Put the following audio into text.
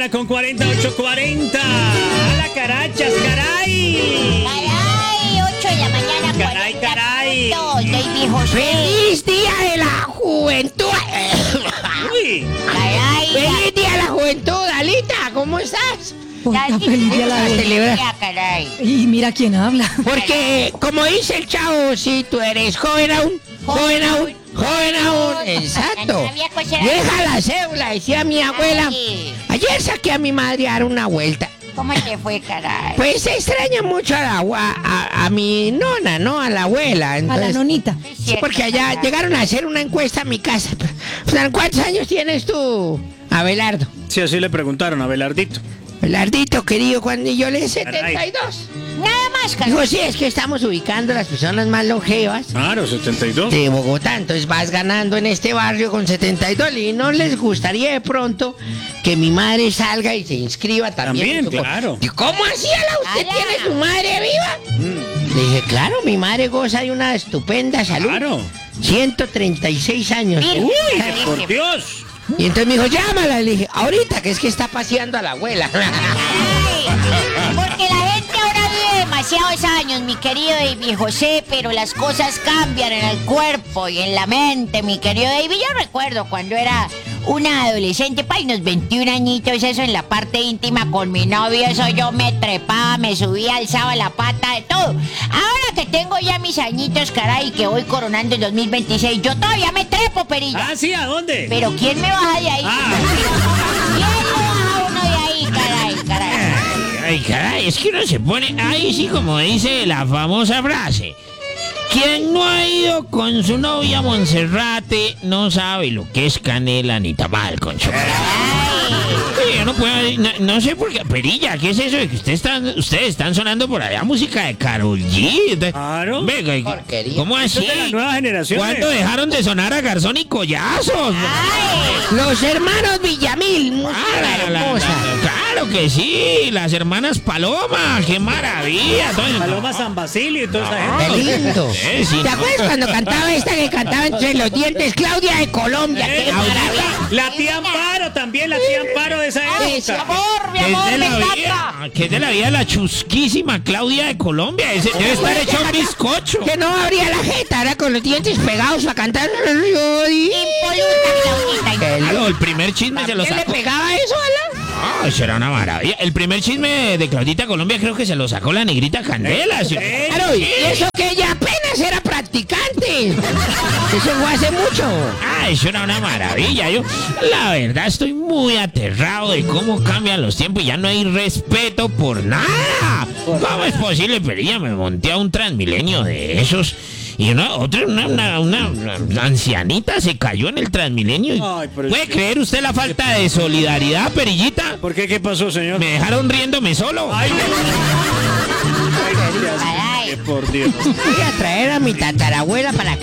mañana con 8:40. ¡A la carachas, caray! Caray, 8 de la mañana, Caray, 40 caray. minutos. Baby José. ¡Feliz Día de la Juventud! Uy, Caray. ¡Feliz Día de la Juventud, Alita! ¿Cómo estás? Porta feliz día la de... celebra. Caray. Y mira quién habla. Porque, como dice el chavo, si tú eres joven aún, joven aún, joven aún. Exacto. Había cosas- Deja la cédula, decía mi abuela. Ay, Ayer saqué a mi madre a dar una vuelta. ¿cómo te fue, caray? Pues se extraña mucho a mi nona, ¿no? A la abuela. A la Entonces, nonita. Es sí, cierto, porque allá caray. llegaron a hacer una encuesta a mi casa. ¿Cuántos años tienes tú, Abelardo? sí, así le preguntaron a Belardito. Abelardito, querido, cuando yo le 72. Nada más, caray. Dijo, sí, es que estamos ubicando a las personas más longevas Claro, 72. de Bogotá. Entonces vas ganando en este barrio con 72. Y no les gustaría de pronto que mi madre salga y se inscriba también. También, claro. ¿Y cómo así, Ala? ¿Usted Ala. tiene su madre viva? Le dije, claro, mi madre goza de una estupenda salud. Claro. 136 años. Virgen. Uy, por Dios. Y entonces me dijo, llámala. Le dije, ahorita, que es que está paseando a la abuela. Ay, porque la gente ahora vive demasiados años, mi querido David José, pero las cosas cambian en el cuerpo y en la mente, mi querido David. Yo recuerdo cuando era una adolescente, para unos 21 añitos, eso en la parte íntima con mi novio, eso yo me trepaba, me subía, alzaba la pata, de todo. Ahora que tengo ya mis añitos, caray, que voy coronando el 2026, yo todavía me trepo, perilla. Ah, sí, ¿a dónde? Pero ¿quién me baja de ahí? Ah. ¿Quién lo baja uno de ahí, caray, caray? Ay, caray, es que uno se pone ahí sí como dice la famosa frase. Quien no ha ido con su novia a Monserrate no sabe lo que es canela ni tamal con chocolate. Oye, yo no puedo, no sé por qué, Perilla, ¿qué es eso de que ustedes están sonando por allá música de Karol G? Claro. Venga, Porquería. ¿cómo Eso así? es de las nuevas generaciones. ¿Cuándo dejaron de sonar a Garzón y Collazos? Los hermanos Villamil, música hermosa. Claro que sí, las hermanas Paloma, qué maravilla. Paloma San Basilio y toda esa Qué gente. lindo. Sí. ¿Te acuerdas cuando cantaba esta que cantaba entre los dientes? Claudia de Colombia. ¡Qué maravilla! La tía Amparo también, la tía Amparo de esa Ay, mi época. amor, mi Que es amor, de me la encanta. vida, que es de la vida la chusquísima Claudia de Colombia. Ese debe estar hecho un bizcocho. Que no abría la jeta, era con los dientes pegados a cantar. Impoluta, Claudita. Claro, el primer chisme se lo ¿Quién le sacó. pegaba eso, Alan? Ah, eso era una maravilla. El primer chisme de Claudita Colombia creo que se lo sacó la negrita Candela. ¿Sí? Claro, y eso que ella apenas era practicante. Eso fue hace mucho. Ah, eso era una maravilla. Yo, la verdad, estoy muy aterrado de cómo cambian los tiempos y ya no hay respeto por nada. ¿Cómo es posible? Pero ya me monté a un Transmilenio de esos y una ancianita se cayó en el Transmilenio. Ay, pero ¿Puede es que- creer usted la falta de solidaridad, Perillita? ¿Por qué? ¿Qué pasó, señor? Me dejaron riéndome solo. Ay, Caray. por Dios. Voy a traer a mi tatarabuela para